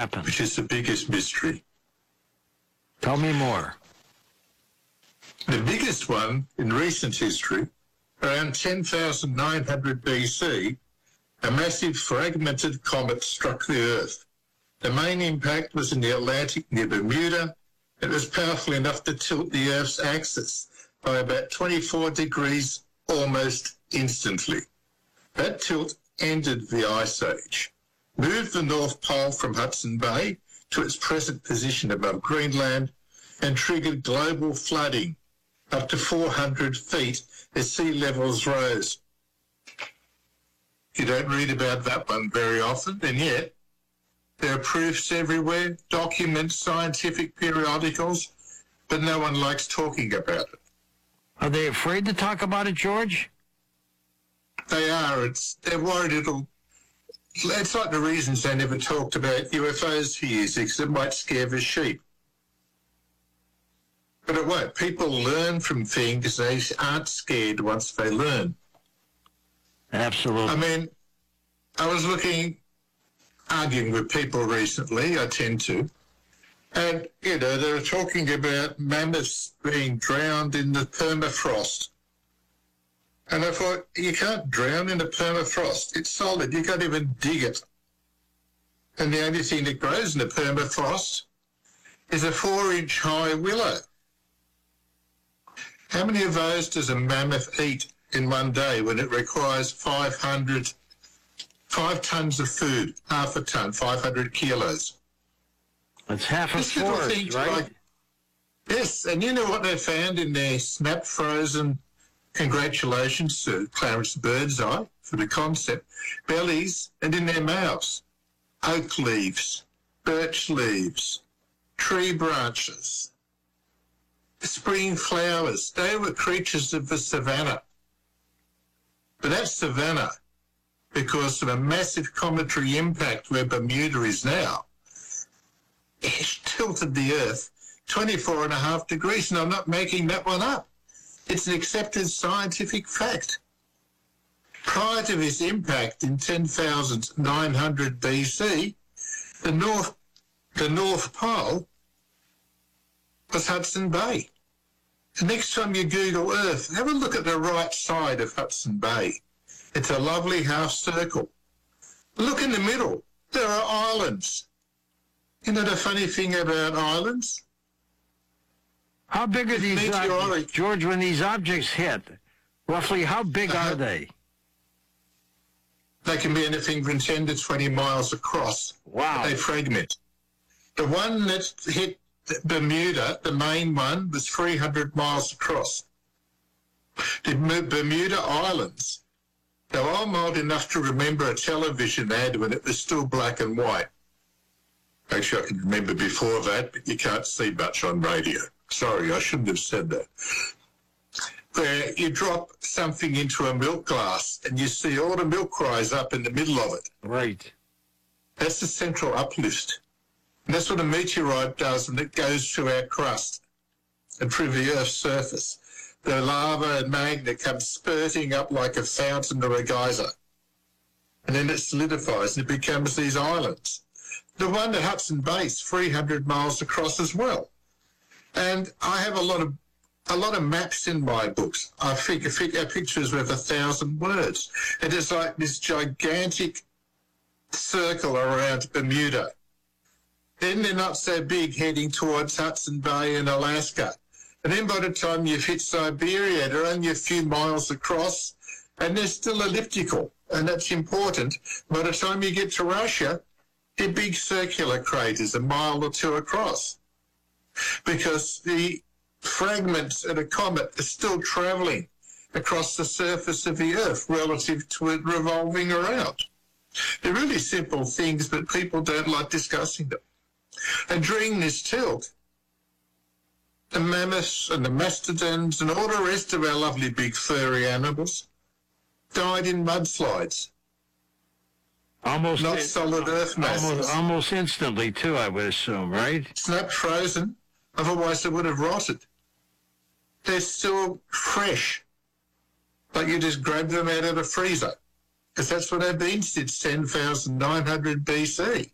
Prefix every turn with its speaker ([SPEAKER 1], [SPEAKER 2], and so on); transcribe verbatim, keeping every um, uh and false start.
[SPEAKER 1] happened?
[SPEAKER 2] which is the biggest mystery.
[SPEAKER 1] Tell me more.
[SPEAKER 2] The biggest one in recent history, around ten thousand nine hundred B C, a massive fragmented comet struck the Earth. The main impact was in the Atlantic near Bermuda. It was powerful enough to tilt the Earth's axis by about twenty-four degrees almost instantly. That tilt ended the Ice Age, moved the North Pole from Hudson Bay to its present position above Greenland, and triggered global flooding up to four hundred feet as sea levels rose. You don't read about that one very often, and yet there are proofs everywhere, documents, scientific periodicals, but no one likes talking about it.
[SPEAKER 1] Are they afraid to talk about it, George?
[SPEAKER 2] They are. It's, they're worried it'll... It's like the reasons they never talked about U F Os for years, because it might scare the sheep. But it won't. People learn from things. They aren't scared once they learn.
[SPEAKER 1] Absolutely.
[SPEAKER 2] I mean, I was looking, arguing with people recently, I tend to, and, you know, they were talking about mammoths being drowned in the permafrost. And I thought, you can't drown in the permafrost. It's solid. You can't even dig it. And the only thing that grows in the permafrost is a four-inch high willow. How many of those does a mammoth eat in one day when it requires five hundred, five tons of food, half a ton, five hundred kilos?
[SPEAKER 1] That's half a
[SPEAKER 2] This little
[SPEAKER 1] forest,
[SPEAKER 2] thing,
[SPEAKER 1] right?
[SPEAKER 2] like- yes, and you know what they found in their snap frozen, congratulations to Clarence Birdseye for the concept, bellies, and in their mouths, oak leaves, birch leaves, tree branches, spring flowers. They were creatures of the savannah. But that's savannah because of a massive cometary impact where Bermuda is now. It tilted the Earth twenty-four and a half degrees, and I'm not making that one up. It's an accepted scientific fact. Prior to this impact in ten thousand nine hundred B C, the North, the North Pole was Hudson Bay. The next time you Google Earth, have a look at the right side of Hudson Bay. It's a lovely half circle. Look in the middle. There are islands. You know the funny thing about islands?
[SPEAKER 1] How big are these
[SPEAKER 2] Meteoric.
[SPEAKER 1] objects? George, when these objects hit, roughly how big
[SPEAKER 2] Uh-huh.
[SPEAKER 1] are they?
[SPEAKER 2] They can be anything from ten to twenty miles across.
[SPEAKER 1] Wow.
[SPEAKER 2] They fragment. The one that hit Bermuda, the main one, was three hundred miles across. The Bermuda Islands, now I'm old enough to remember a television ad when it was still black and white. Actually, I can remember before that, but you can't see much on radio. Sorry, I shouldn't have said that. Where you drop something into a milk glass and you see all the milk rise up in the middle of it.
[SPEAKER 1] Right.
[SPEAKER 2] That's the central uplift. And that's what a meteorite does when it goes through our crust and through the Earth's surface. The lava and magma comes spurting up like a fountain or a geyser. And then it solidifies and it becomes these islands. The one at Hudson Bay is three hundred miles across as well. And I have a lot of a lot of maps in my books. I think a picture is worth a thousand words. It is like this gigantic circle around Bermuda. Then they're not so big heading towards Hudson Bay and Alaska. And then by the time you've hit Siberia, they're only a few miles across and they're still elliptical. And that's important. By the time you get to Russia, they're big circular craters a mile or two across. Because the fragments of a comet are still travelling across the surface of the Earth relative to it revolving around. They're really simple things, but people don't like discussing them. And during this tilt, the mammoths and the mastodons and all the rest of our lovely big furry animals died in mudslides.
[SPEAKER 1] Almost
[SPEAKER 2] Not
[SPEAKER 1] in-
[SPEAKER 2] solid Earth masses.
[SPEAKER 1] Almost, almost instantly, too, I would assume, right?
[SPEAKER 2] Snap frozen, otherwise they would have rotted. They're still fresh, like you just grab them out of the freezer, because that's what they've been since ten thousand nine hundred B C.